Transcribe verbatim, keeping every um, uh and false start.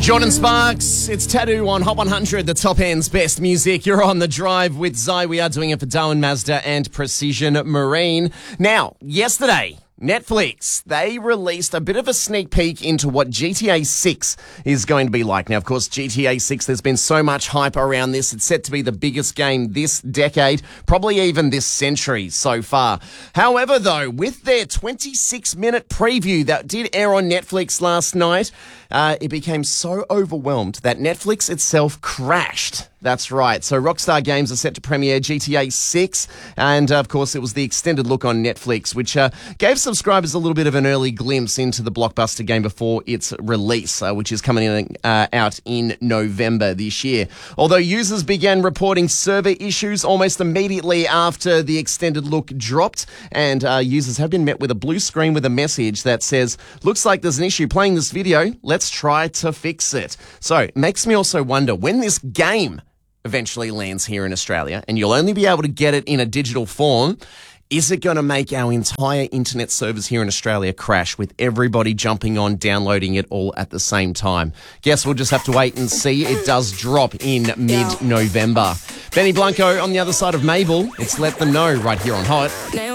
Jordan Sparks, it's Tattoo on Hot one hundred, the top end's best music. You're on the drive with Zai. We are doing it for Darwin Mazda and Precision Marine. Now, yesterday, Netflix, they released a bit of a sneak peek into what G T A six is going to be like. Now, of course, G T A six, there's been so much hype around this. It's set to be the biggest game this decade, probably even this century so far. However, though, with their twenty-six minute preview that did air on Netflix last night, uh, it became so overwhelmed that Netflix itself crashed. That's right. So Rockstar Games are set to premiere G T A six, and uh, of course it was the extended look on Netflix, which uh, gave subscribers a little bit of an early glimpse into the blockbuster game before its release, uh, which is coming in, uh, out in November this year. Although users began reporting server issues almost immediately after the extended look dropped, and uh, users have been met with a blue screen with a message that says, "Looks like there's an issue playing this video. Let's try to fix it." So it makes me also wonder, when this game eventually lands here in Australia, and you'll only be able to get it in a digital form, is it going to make our entire internet servers here in Australia crash with everybody jumping on, downloading it all at the same time? Guess we'll just have to wait and see. It does drop in mid-November. Benny Blanco on the other side of Mabel. It's Let Them Know right here on Hot.